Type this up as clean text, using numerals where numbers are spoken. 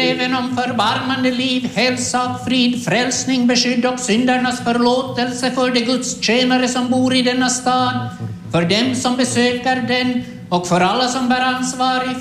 även om förbarmande liv, hälsa och frid, frälsning, beskydd och syndernas förlåtelse för de gudstjänare som bor i denna stad, för dem som besöker den och för alla som bär ansvar i